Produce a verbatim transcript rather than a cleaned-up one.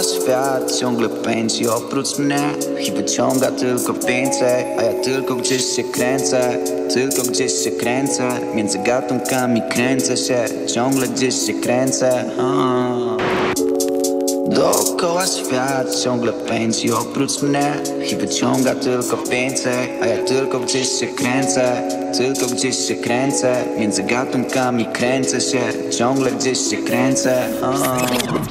Dookoła świat ciągle pędzi oprócz mnie i wyciąga tylko więcej, a ja tylko gdzieś się kręcę, tylko gdzieś się kręcę. Między gatunkami kręcę się, ciągle gdzieś się kręcę. uh. Dookoła świat ciągle pędzi oprócz mnie i wyciąga tylko więcej, a ja tylko gdzieś się kręcę, tylko gdzieś się kręcę. Między gatunkami kręcę się, ciągle gdzieś się kręcę. uh.